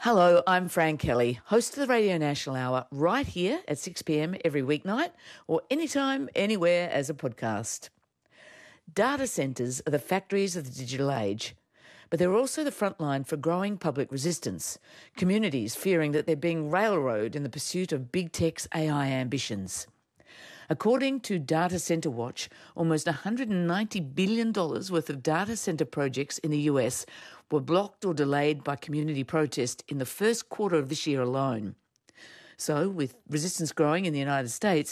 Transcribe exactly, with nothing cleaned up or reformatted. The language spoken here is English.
Hello, I'm Fran Kelly, host of the Radio National Hour, right here at six p m every weeknight or anytime, anywhere as a podcast. Data centres are the factories of the digital age, but they're also the front line for growing public resistance, communities fearing that they're being railroaded in the pursuit of big tech's A I ambitions. According to Data Centre Watch, almost one hundred ninety billion dollars worth of data centre projects in the U S were blocked or delayed by community protest in the first quarter of this year alone. So, with resistance growing in the United States,